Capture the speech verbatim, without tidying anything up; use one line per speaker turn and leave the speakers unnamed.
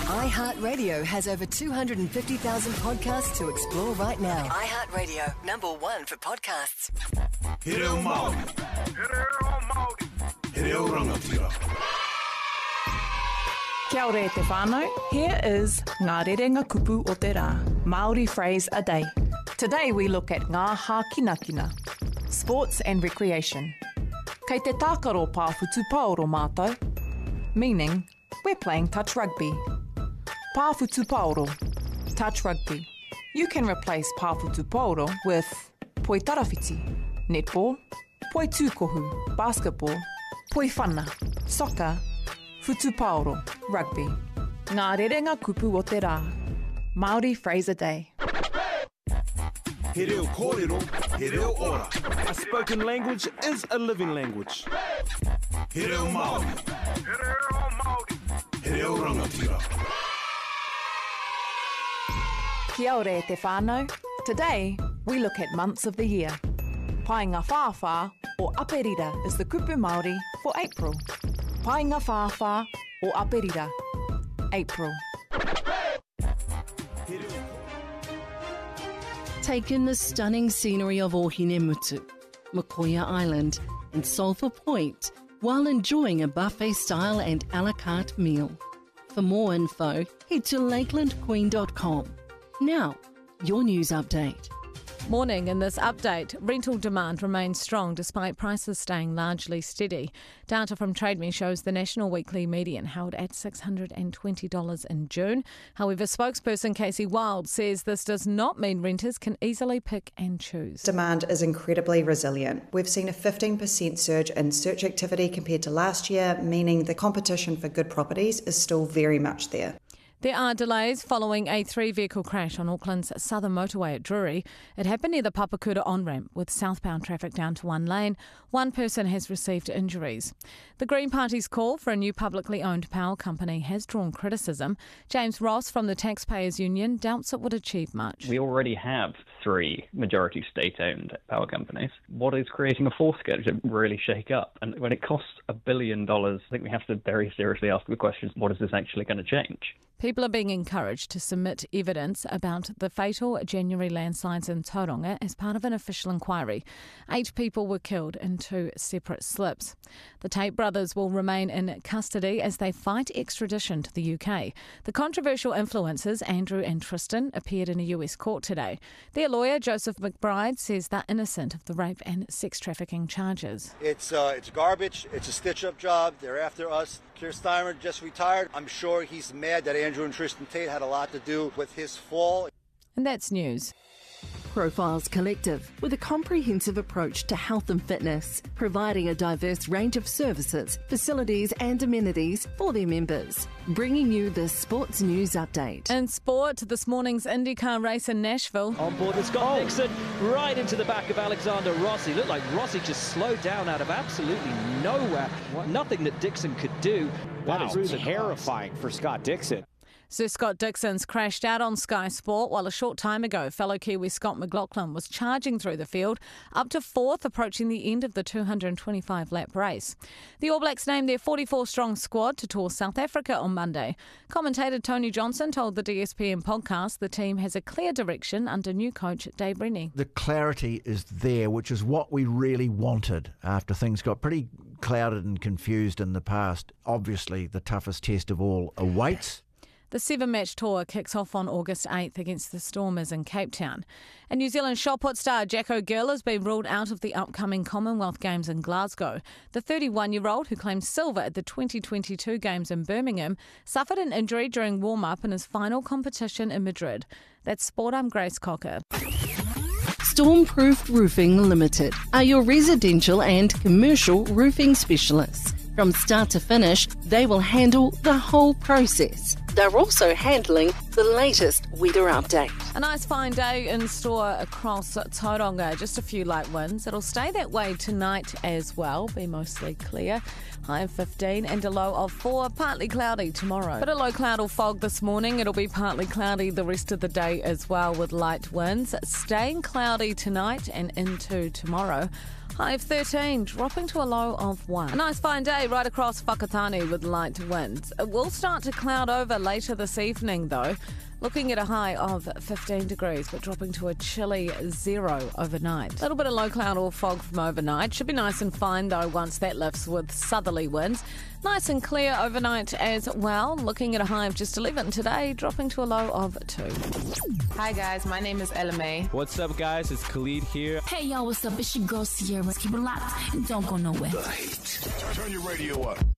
iHeartRadio has over two hundred fifty thousand podcasts to explore right now. iHeartRadio, number one for podcasts.
He reo Māori. He reo Māori. He reo rangatira.
Kia ora e te whānau. Here is Ngā Rerenga Kupu o te Rā, Māori phrase a day. Today we look at ngā hākinakina, sports and recreation. Kei te tākaro pāwhutu paoro mātou, meaning we're playing touch rugby. Pāwhutu paoro, touch rugby. You can replace pāwhutu paoro with poi tarawhiti, netball, poi tūkohu, basketball, poi whana, soccer, Futu paoro, rugby. Ngā rerenga kupu o te rā. Māori phrase a day.
He reo kōrero, he reo ora.
A spoken language is a living language.
He reo Māori. He reo Māori. He reo rangatira.
Kia ora e te whānau. Today, we look at months of the year. Painga whāwhā or aperira is the kupu Māori for April. Painga whāwhā or aperira, April.
Take in the stunning scenery of Ohinemutu, Makoia Island and Sulphur Point while enjoying a buffet-style and a la carte meal. For more info, head to lakeland queen dot com. Now, your news update.
Morning. In this update, rental demand remains strong despite prices staying largely steady. Data from TradeMe shows the national weekly median held at six hundred twenty dollars in June. However, spokesperson Casey Wild says this does not mean renters can easily pick and choose.
Demand is incredibly resilient. We've seen a fifteen percent surge in search activity compared to last year, meaning the competition for good properties is still very much there.
There are delays following a three-vehicle crash on Auckland's southern motorway at Drury. It happened near the Papakura on-ramp with southbound traffic down to one lane. One person has received injuries. The Green Party's call for a new publicly owned power company has drawn criticism. James Ross from the Taxpayers Union doubts it would achieve much.
We already have three majority state-owned power companies. What is creating a fourth going to really shake up? And when it costs a billion dollars, I think we have to very seriously ask the question, what is this actually going to change?
People are being encouraged to submit evidence about the fatal January landslides in Tauranga as part of an official inquiry. Eight people were killed in two separate slips. The Tate brothers will remain in custody as they fight extradition to the U K. The controversial influencers, Andrew and Tristan, appeared in a U S court today. Their lawyer, Joseph McBride, says they're innocent of the rape and sex trafficking charges.
It's uh, it's garbage. It's a stitch-up job. They're after us. Keir Starmer just retired. I'm sure he's mad that Andrew and Tristan Tate had a lot to do with his fall.
And that's news.
Profiles Collective, with a comprehensive approach to health and fitness, providing a diverse range of services, facilities and amenities for their members. Bringing you the Sports News Update.
In sport, this morning's IndyCar race in Nashville.
On board with Scott Dixon, right into the back of Alexander Rossi. Looked like Rossi just slowed down out of absolutely nowhere. Nothing that Dixon could do.
Wow, that is terrifying for Scott Dixon.
Sir Scott Dixon's crashed out on Sky Sport, while a short time ago, fellow Kiwi Scott McLaughlin was charging through the field, up to fourth, approaching the end of the two hundred twenty-five lap race. The All Blacks named their forty-four strong squad to tour South Africa on Monday. Commentator Tony Johnson told the D S P N podcast the team has a clear direction under new coach Dave Rennie.
The clarity is there, which is what we really wanted after things got pretty clouded and confused in the past. Obviously, the toughest test of all awaits.
The seven-match tour kicks off on August eighth against the Stormers in Cape Town. And New Zealand shot put star Jack O'Gill has been ruled out of the upcoming Commonwealth Games in Glasgow. The thirty-one-year-old, who claimed silver at the twenty twenty-two Games in Birmingham, suffered an injury during warm-up in his final competition in Madrid. That's Sport. I'm Grace Cocker.
Stormproof Roofing Limited are your residential and commercial roofing specialists. From start to finish, they will handle the whole process. They're also handling the latest weather update.
A nice fine day in store across Tauranga. Just a few light winds. It'll stay that way tonight as well. Be mostly clear. High of fifteen and a low of four. Partly cloudy tomorrow. But a low cloud or fog this morning. It'll be partly cloudy the rest of the day as well with light winds. Staying cloudy tonight and into tomorrow. High of thirteen, dropping to a low of one. A nice fine day right across Whakatane with light winds. It will start to cloud over later this evening though. Looking at a high of fifteen degrees, but dropping to a chilly zero overnight. A little bit of low cloud or fog from overnight. Should be nice and fine, though, once that lifts with southerly winds. Nice and clear overnight as well. Looking at a high of just eleven today, dropping to a low of two.
Hi, guys. My name is Ella May.
What's up, guys? It's Khalid here.
Hey, y'all. What's up? It's your girl, Sierra. Keep it locked and don't go nowhere.
The Heat. Turn your radio up.